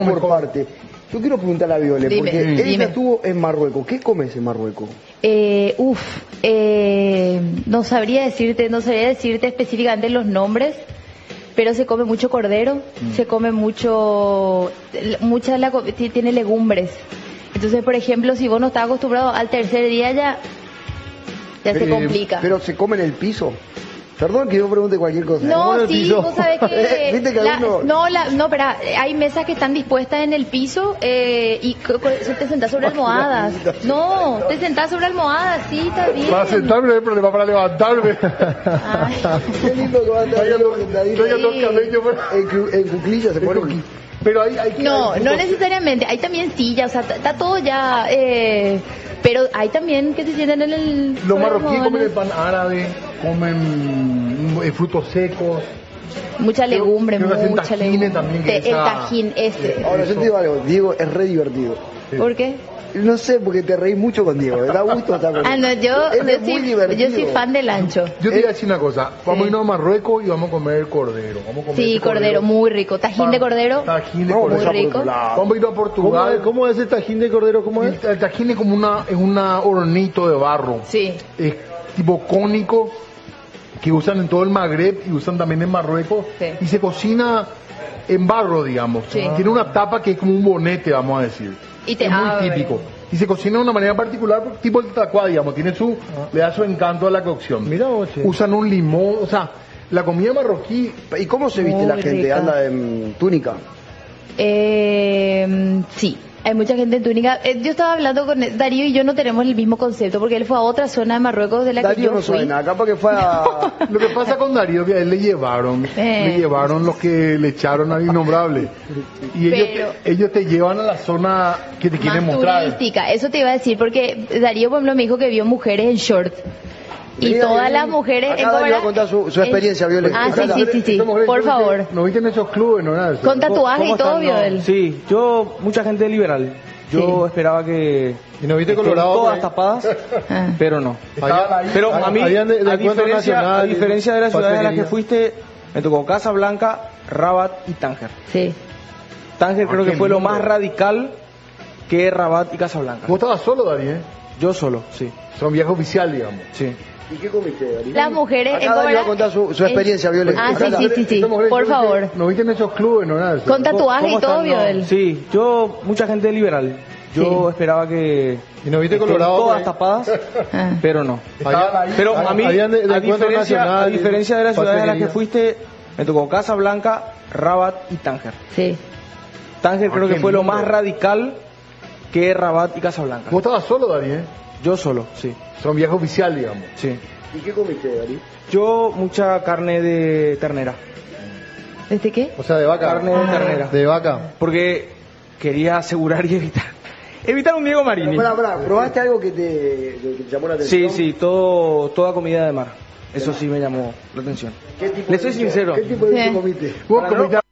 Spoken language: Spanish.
por parte. Yo quiero preguntarle a Viole, Dime, porque ella dime. estuvo en Marruecos. ¿Qué comes en Marruecos? No sabría decirte específicamente los nombres, pero se come mucho cordero, se come tiene legumbres. Entonces, por ejemplo, si vos no estás acostumbrado al tercer día ya se complica. Pero se come en el piso. Perdón que yo pregunte cualquier cosa. No, sí, vos sabés que... ¿Viste que alguno... espera, hay mesas que están dispuestas en el piso y te sentás sobre almohadas. No, te sentás sobre almohadas, sí, está bien. Para sentarme no hay problema, para levantarme. Ay. Qué lindo que va a estar sentadito. En cuclillas se pone... Pero hay No necesariamente, hay también sillas, o sea, está todo ya... pero hay también que se sientan en el... Los sobre marroquíes almohadas. comen el pan árabe, comen frutos secos. Mucha legumbre, creo que hacen mucha tajines legumbre. también, que El esa- tajín ese. Ahora, yo te digo algo. Diego es re divertido. ¿Por qué? No sé, porque te reís mucho con Diego. Da gusto estar con él. No, Él es muy divertido. yo soy fan del ancho. Yo te voy a decir una cosa, vamos a irnos a Marruecos y vamos a comer cordero. Vamos a comer Sí, este cordero, muy rico. Tajín de cordero, Tajín de Vamos cordero. muy rico. Vamos a ir a Portugal. ¿Cómo es el tajín de cordero? ¿Cómo es? El tajín es como es una hornito de barro. Sí. Es tipo cónico que usan en todo el Magreb y usan también en Marruecos. Sí. Y se cocina en barro, digamos. Sí. Tiene una tapa que es como un bonete, vamos a decir. Y te es muy abre. típico. Y se cocina de una manera particular, tipo el tacuá, digamos. Tiene le da su encanto a la cocción. Mira vos, che. Usan un limón, o sea, la comida marroquí. ¿Y cómo se viste Muy la gente? rica. ¿Anda en túnica? Sí, hay mucha gente en túnica. Yo estaba hablando con Darío y yo no tenemos el mismo concepto porque él fue a otra zona de Marruecos de la que Darío yo no fui. suena. Capaz que fue a... Lo que pasa con Darío que a él le llevaron los que le echaron al innombrable. Y ellos te llevan a la zona que te quieren Más mostrar. turística, eso te iba a decir porque Darío, por ejemplo, me dijo que vio mujeres en short. Y Mira, todas vení. las mujeres... Acá Darío va a contar su experiencia, Viole. Ah, Acá sí, Estas mujeres, por ¿no viste- favor. ¿No viste en esos clubes? No, nada. Con tatuaje y ¿Cómo todo están? vio No, él. Sí, mucha gente liberal. Yo esperaba que... ¿Y no viste estén Colorado? todas Pues? tapadas, Ah. pero no. Estaban ahí. Pero a mí, Habían de a encuentro nacional, diferencia de las ciudades en las que pasería. fuiste, me tocó Casablanca, Rabat y Tánger. Sí. Tánger creo qué que fue lo lindo. más radical que Rabat y Casablanca. Vos estabas solo, Darío, ¿eh? Yo solo, sí, Son viaje oficial, digamos. sí. ¿Y qué comiste, Darío? Las mujeres... Acá Darío va a contar su experiencia, Viole. Ah, Acá sí, Estas mujeres, por ¿no viste- favor. ¿No viste en esos clubes? No, nada. Con tatuaje y ¿Cómo todo están? vio No, él. Sí, mucha gente liberal. Yo Sí. esperaba que ¿Y no viste estén Colorado? todas Pues? tapadas, Ah. pero no. Estaban ahí. Pero a mí, Habían de a encuentro nacional, a diferencia de las ciudades en las que pasería. fuiste, me tocó Casablanca, Rabat y Tánger. Sí. Tánger creo qué que fue lo lindo. más radical que Rabat y Casablanca. Vos estabas solo, Darío, ¿eh? Yo solo, sí, Son viaje oficial, digamos. sí. ¿Y qué comiste, Darío? Yo mucha carne de ternera, ¿Este qué? O sea, de vaca. carne de ternera, De vaca. porque quería asegurar y evitar un Diego Marini. Pará, ¿probaste algo que te llamó la atención? Sí, toda comida de mar. Eso sí me llamó la atención. ¿Qué tipo Le de soy bicho? sincero. ¿Qué tipo de bicho Sí. comiste? Vos Para no- comiste